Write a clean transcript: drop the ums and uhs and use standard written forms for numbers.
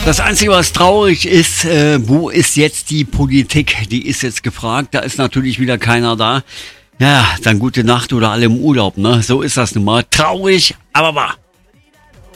Das Einzige, was traurig ist, wo ist jetzt die Politik? Die ist jetzt gefragt. Da ist natürlich wieder keiner da. Ja, dann gute Nacht oder alle im Urlaub, ne? So ist das nun mal. Traurig, aber wahr.